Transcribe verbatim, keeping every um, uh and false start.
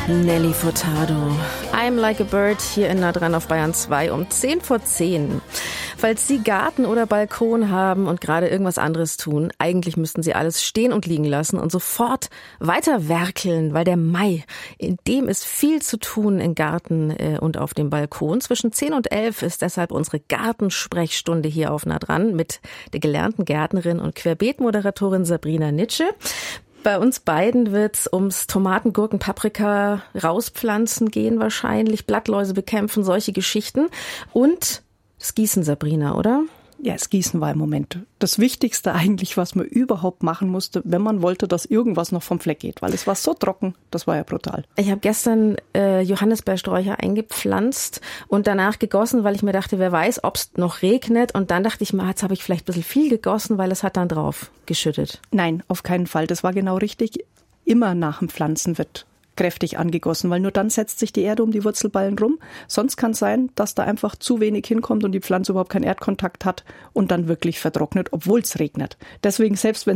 Nelly Furtado. I'm like a bird hier in Nah dran auf Bayern zwei um zehn vor zehn. Falls Sie Garten oder Balkon haben und gerade irgendwas anderes tun, eigentlich müssten Sie alles stehen und liegen lassen und sofort weiter werkeln, weil der Mai, in dem ist viel zu tun im Garten und auf dem Balkon. Zwischen zehn und elf ist deshalb unsere Gartensprechstunde hier auf Nah dran mit der gelernten Gärtnerin und Querbeet-Moderatorin Sabrina Nitsche. Bei uns beiden wird's ums Tomaten, Gurken, Paprika rauspflanzen gehen wahrscheinlich, Blattläuse bekämpfen, solche Geschichten. Und das Gießen, Sabrina, oder? Ja, das Gießen war im Moment das Wichtigste eigentlich, was man überhaupt machen musste, wenn man wollte, dass irgendwas noch vom Fleck geht. Weil es war so trocken, das war ja brutal. Ich habe gestern äh, Johannisbeersträucher eingepflanzt und danach gegossen, weil ich mir dachte, wer weiß, ob es noch regnet. Und dann dachte ich mir, jetzt habe ich vielleicht ein bisschen viel gegossen, weil es hat dann drauf geschüttet. Nein, auf keinen Fall. Das war genau richtig. Immer nach dem Pflanzen wird kräftig angegossen, weil nur dann setzt sich die Erde um die Wurzelballen rum. Sonst kann es sein, dass da einfach zu wenig hinkommt und die Pflanze überhaupt keinen Erdkontakt hat und dann wirklich vertrocknet, obwohl es regnet. Deswegen, selbst wenn